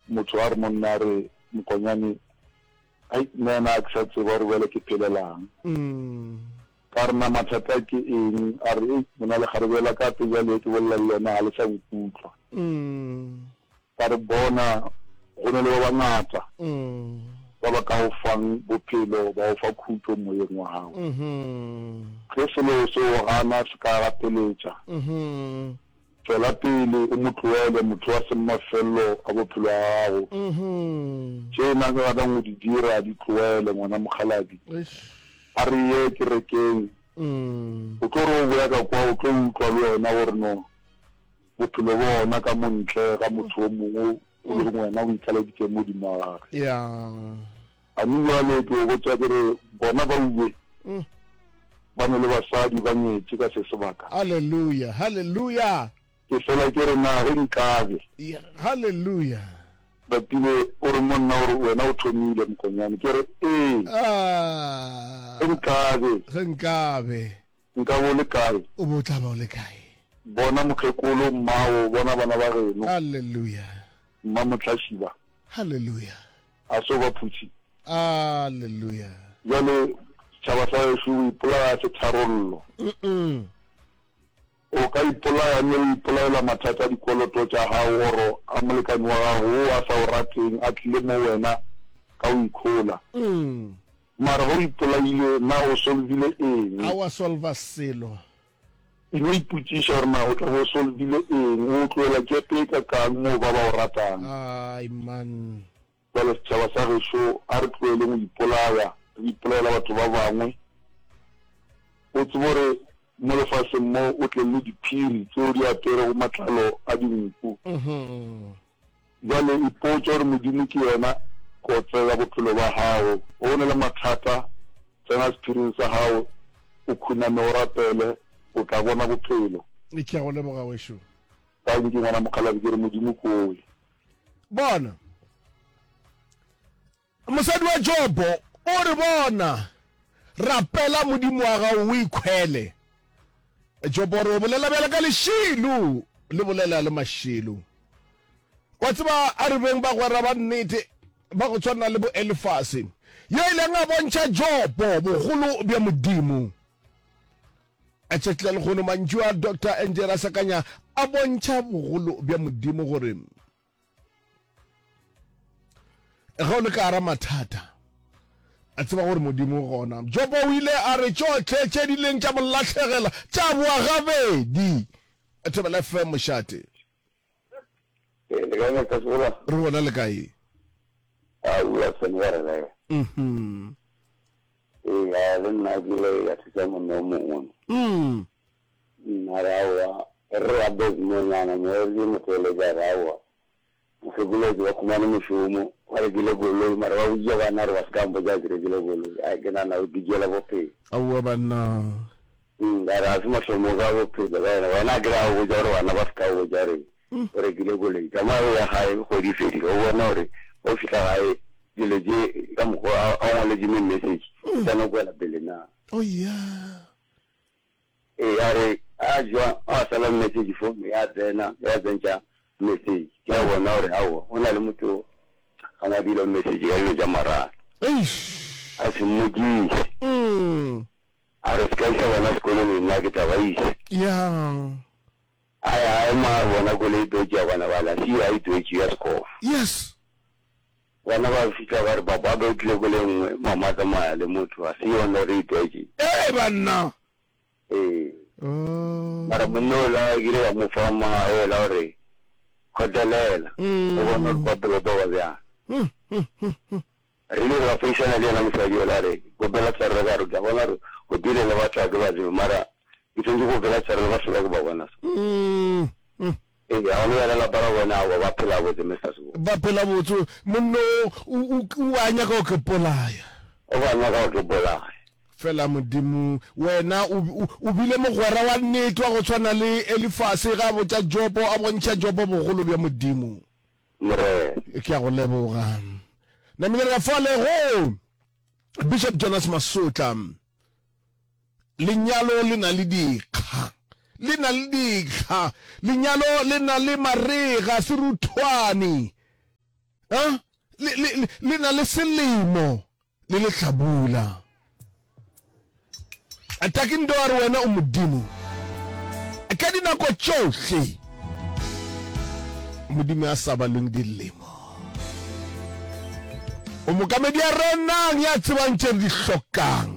motho a re monna a re Mokonyane ai nna a ke sa tseba gore wele ke phelelang ka re na mathata ke eng a re mona le kgaribela ka pejale ke bolela le yona a le sa nkutlwa ka re bona go ne le ba bangata ba ba ka o fang bophelo ba o fa khutlo moyeng wa hao ge selo se o gana se ka gapeletša tswela pele o motloele motho wa semmafello a bophelo a gago tše na ke batlang go di dira di tloele ngwana mokgaladi a re ye kerekeng o tlo re o boya ka kwa o tlo utlwa le wena gore no bophelo bona ka montle ga motho o mongwe o le ngwena o itlaleditše mo dimagage a mengwale ke o botsa kere bona ba uwe ba ne le basadi ba nyetse ka se sebaka Hallelujah, hallelujah, ke fela ke re na ge nkabe hallelujah. batile o re monna gore wena o thomile Mokonyane ke re nkabe nka bo le kae o bo tla ba o le kae bona mokgekolo mmao bona bana ba geno hallelujah mma motlhashiba hallelujah a so ba phutshi hallelujah jale tšhaba sa ešo o ipolaya se tharollo o ka ipolaya mme o ipolaela mathata a dikoloto tša gago gore a molekani wa gago o a sa o rateng a tlile mo wena ka o ikgola mara go ipolaile na o solvile eng a wa solva selo ilo ipotšiša gore na o tla go solvile eng o tloela kepe ka kang mo ba ba o ratang ai man jale setšhaba sa gešo a re tloele go ipolaya re ipolaela batho ba bangwe o tsebo gore mo lefaseng mo o tle le diphiri tseo di apere go matlalo a dinku jale ipotsa gore modimo ke yena ko tsega bophelo ba gago o ne le mathata tsena sephiring sa gago o khuname o rapele o tla bona bophelo ke a go leboga wešo ka nke ngwana mokgalabi ke re modimo koe bona mosadi wa Jobo o re bona rapela modimo wa gago o ikhwele Jobo re o bolela bjale ka lešilo le bolela le mašilo wa tseba a re beng ba gwera ba nnete ba go tshwana le bo Elifase yo ileng a bontšha Jobo bogolo bja modimo a tšhetla le kgono mantši wa Dr. Angela Sakanya a bontšha bogolo bja modimo gore ga o le ka ara mathata a tseba gore modimo gona Jobo o ile a re tšotlhe tše di leng tša molatlhegela tša boa gabedi a thebela FM mošate re bona le kae le nna kile ya thusa monna o mongwe marawa re a bezimonyana mo re motele ja rawa mosebuledi wa khumane moshomo wa re gile goloi mara wa uja bana re waskambo ja re gile goloi a ke nana o digela bope awu bana ngara asima shomo ga bope ga wana gra o ja ro wana baska o ja re gile goloi kama ya hae go di fedi o bona re o fika hae le je ka mo a le je message tsana go la pele na oh yeah are a jwa a sala message for me ya tsena ya tsenja message ya bona hore hawo ona le motho ana dilo message ya yo jamara a se mugi are skaisa wana skolo ni na kita waisi yeah aya ma bona go le doja wana wala si ai to ya sko yes wana ba fika ba re baba ba tle go le nngwe mama tsamaya le motho a se yona re itoje banna mara monola gire wa mofama o la re khodelela o bona go tlo do ya re le ra fashion le na mosadi la re go bela tsara ga ro ga bona ro go dire le batla ga ba di mara itse go bela tsara ba se go ba bona ya ona la para bona wa ba phela bo tsemesa se ba phela botso monno o anya ka go polaya o ba nna ka go polaya fela modimo wena o bile mogwera wa nnete wa go tshwana le Elifase ga botsa Jobo a bontšha Jobo bogolo bja modimo ke a go leboga na mine ga fale go Bishop Jonas Masotla lenyalo le na le dikga lenyalo le na le marega seruthwane le na le selemo le le tlhabula ataking do a re wena o modimo ka dinako tsohle modimo a sa baleng dilemo o mokamedi a rona ya tsebang tse di hlokang